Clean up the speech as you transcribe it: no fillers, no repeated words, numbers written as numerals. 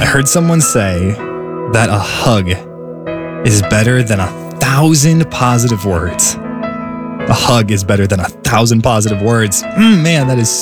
heard someone say that a hug is better than 1,000 positive words. A hug is better than 1,000 positive words. Man, that is